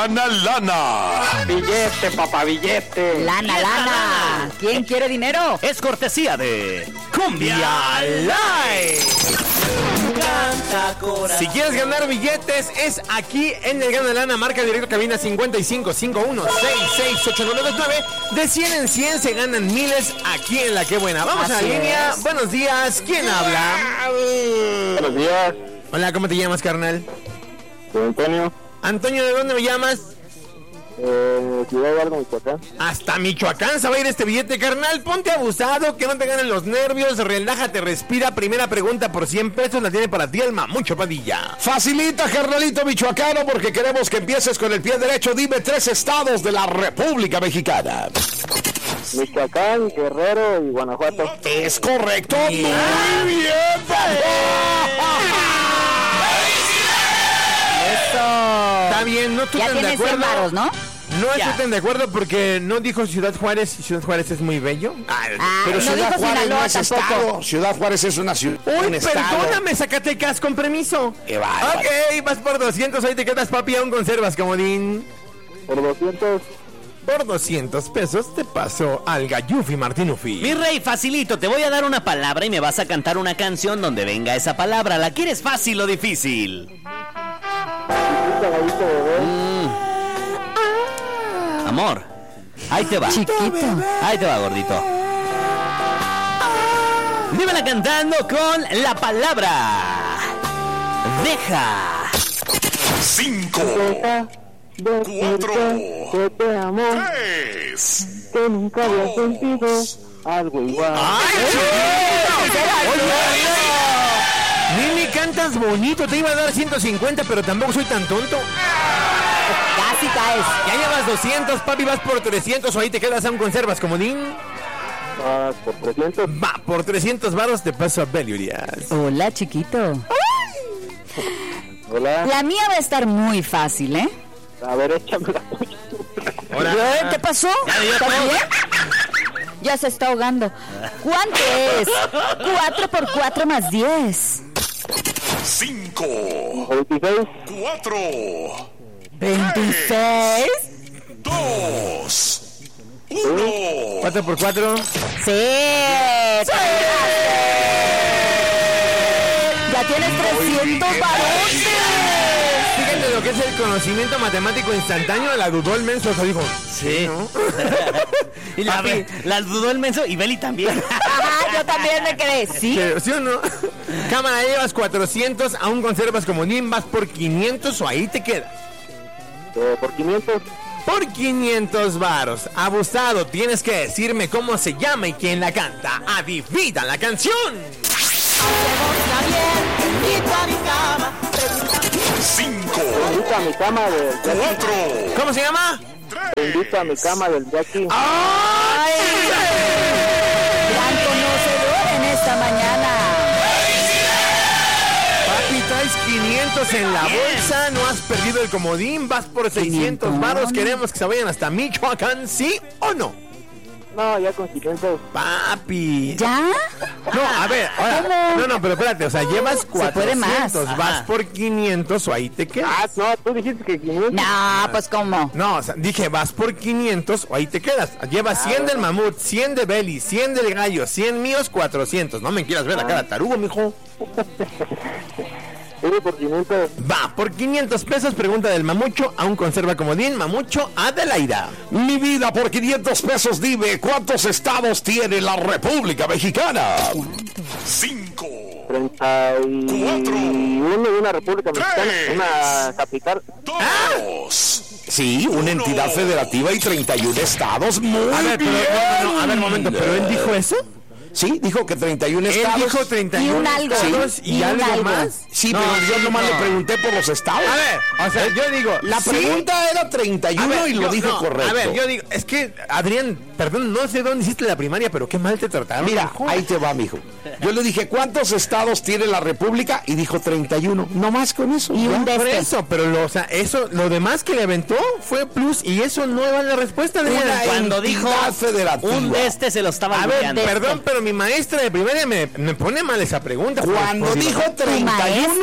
Gana lana. Billete, papá, billete. Lana. ¿Quién quiere dinero? Es cortesía de Cumbia Live. Si quieres ganar billetes, es aquí en el Gana Lana. Marca directo cabina 5551668929. De 100 en 100 se ganan miles aquí en La Qué Buena. Vamos a la línea. Buenos días. ¿Quién habla? Buenos días. Hola, ¿cómo te llamas, carnal? Soy Antonio. Antonio, ¿de dónde me llamas? Ciudad Hidalgo, Michoacán. Hasta Michoacán se va a ir este billete, carnal. Ponte abusado, que no te ganen los nervios. Relájate, respira. Primera pregunta por 100 pesos la tiene para ti el Mamucho Padilla. Facilita, carnalito michoacano, porque queremos que empieces con el pie derecho. Dime 3 estados de la República Mexicana. Michoacán, Guerrero y Guanajuato. Es correcto. Muy bien, Eso. Está bien, no estoy Ya tan de tienes 100 acuerdo. varos, ¿no? No estoy tan de acuerdo porque no dijo Ciudad Juárez y Ciudad Juárez es muy bello. Pero no Ciudad dijo Juárez no Sinaloa es tampoco. estado. Ciudad Juárez es una ciudad. Uy, un estado. perdóname, Zacatecas, con permiso. Qué bárbaro. Ok, vas por 200, ahí te quedas, papi, aún conservas, comodín. Por 200. Por 200 pesos te paso al Gallufi Martinufi. Mi rey, facilito, te voy a dar una palabra y me vas a cantar una canción donde venga esa palabra. ¿La quieres fácil o difícil? Chiquita, gallito, bebé. Amor, ahí te va. Chiquito. Ahí te va, gordito. Dímela cantando con la palabra Deja. 5, Deja decirte que te amo, 3. que nunca había sentido algo igual. Nini, cantas bonito, te iba a dar 150, pero tampoco soy tan tonto. Casi caes. Ya llevas 200, papi, vas por 300 o ahí te quedas aún conservas, comodín. Por 300. Va, por 300 varos te paso a Beli Urias. Hola, chiquito. Hola. La mía va a estar muy fácil, ¿eh? A ver, échame la tuya. ¿Qué pasó? ¿Estás bien? Ya se está ahogando. ¿Cuánto es? 4 por 4 más 10. 5, 26. 4, 26. 2, 1. 4 por 4. Sí. Ya tienes 300 varones. Fíjate lo que es el conocimiento matemático instantáneo, la dudó el menso, o sea, dijo, Sí. ¿no? Y la dudó el menso y Beli también. Ajá, yo también me quedé. ¿Sí? Pero, ¿sí o no? Cámara, llevas 400, aún conservas comodín, vas por 500 o ahí te quedas. Por 500. Por 500 varos. Abusado, tienes que decirme cómo se llama y quién la canta. Adivina la canción. 5, Invita a mi cama del 4, ¿Cómo se llama? Invita a mi cama del Jackie. ¡Ay! Gran conocedor en esta mañana. Papi, traes 500 en la bolsa, no has perdido el comodín, vas por 600 varos. Queremos que se vayan hasta Michoacán, ¿sí o no? No, ya con 500. Papi. ¿Ya? No, a ver, ahora, no, pero espérate, o sea, llevas puede 400, más. vas Ajá. por 500 o ahí te quedas. No, tú dijiste que 500. No, pues ¿cómo? No, o sea, dije, vas por 500 o ahí te quedas. Llevas 100 del mamut, 100 de Beli, 100 del gallo, 100 míos, 400. No me quieras ver la cara tarugo, mijo. Por 500. Va, por 500 pesos, pregunta del mamucho, aún conserva comodín, mamucho, Adelaida. Mi vida, por 500 pesos, dime ¿cuántos estados tiene la República Mexicana? 5, 31 de una república mexicana, una capital. 2. Sí, una entidad federativa y 31 estados. Muy A ver, pero, bien. no, a ver, momento, ¿pero él dijo eso? Sí, dijo que 31 Él estados. dijo 31 Y un algo. estados y, Y un algo algo. más. Sí, No, pero yo nomás no. le pregunté por los estados. A ver, o sea, yo digo... La ¿sí? pregunta era 31 A ver, y lo yo- dijo no, correcto. A ver, yo digo, es que, Adrián, perdón, no sé dónde hiciste la primaria, pero qué mal te trataron. Mira, hijo. ahí te va, mijo. Yo le dije, ¿cuántos estados tiene la República? Y dijo 31. No más con eso. Y ya. un Por de eso, pero lo, o sea, eso, lo demás que le aventó fue plus y eso no va en la respuesta, Adrián. Cuando dijo federativa. un de este se lo estaba A ver, olvidando. perdón, pero mi maestra de primaria me pone mal esa pregunta. Cuando Por- dijo Tu 31, maestra.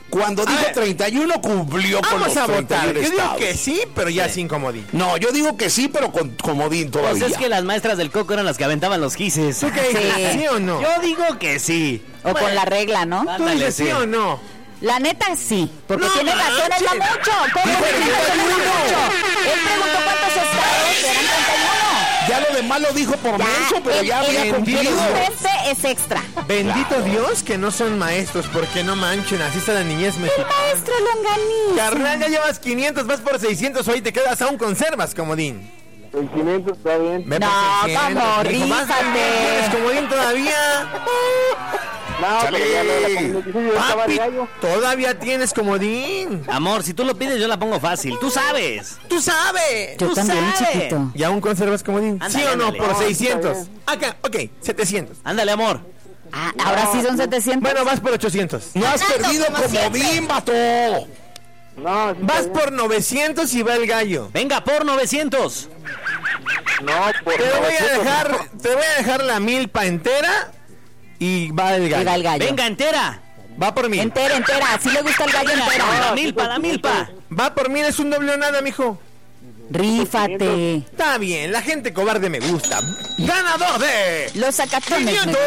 Cuando dijo 31 cumplió con los Vamos a votar. 31 Yo digo estados. que sí, pero ya sin comodín. No, yo digo que sí, pero con comodín todavía. Pues es que las maestras del Coco eran las que aventaban los quises. ¿Tú qué dices? Sí. ¿Sí o no? Yo digo que sí. O con la regla, ¿no? ¿Tú Ándale, dices sí o no? La neta, sí. Porque No tiene razón, es la manches. mucho. ¿Cómo Dijo que tiene razón, es la 31? mucho? Él preguntó cuántos estados, eran 31. Ya lo demás lo dijo por menso, pero ya había el cumplido. este es extra. Bendito Dios que no son maestros, porque no manchen, así está la niñez mexicana. Maestro Longaniza. Carnal, ya llevas 500, vas por 600, hoy te quedas, aún conservas, comodín. El 500 está bien. Ve No, por 600, ¿cómo? mijo, vas, Rífate. ¿tienes comodín todavía? No, pero ya lo de la comunicación ya estaba el Papi, gallo. todavía tienes comodín. Amor, si tú lo pides, yo la pongo fácil. Tú sabes. ¡Tú sabes! Yo Tú también, sabes. chiquito. ¿Y aún conservas comodín? Ándale, ¿Sí o no? ándale. Por No, 600. está Acá, ok, 700. Ándale, amor. Ah, ahora sí son 700. Bueno, vas por 800. No has Ganando, perdido como comodín, siempre. vato. No, sí Vas está por 900 y va el gallo. Venga, por 900. bien. No, por Te voy a 900 dejar, no. te voy a dejar la milpa entera y va el Y va gallo. el gallo. Venga, entera. Va por 1000. Entera, entera. Así le gusta el gallo entera. La milpa, la milpa. Va por 1000, es un doble o nada, mijo. Rífate. Está bien, la gente cobarde me gusta. Ganador de Los sacatones. me 500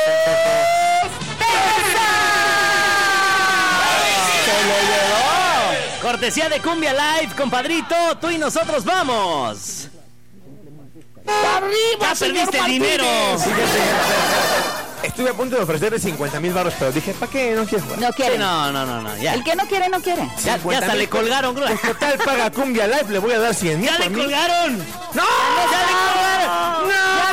Se lo llevó. Cortesía de Cumbia Live, compadrito. Tú y nosotros vamos. ¡Arriba, Ya señor perdiste Martínez! dinero. Estuve a punto de ofrecerle 50,000 baros, pero dije, ¿para qué? No quiero jugar. No Sí, quiere. no, ya. El que no quiere, no quiere. Ya hasta le colgaron, creo. Pues total, paga Cumbia Live, le voy a dar 100,000 ¡Ya le por mí. colgaron! ¡No! ¡Ya le colgaron! Ya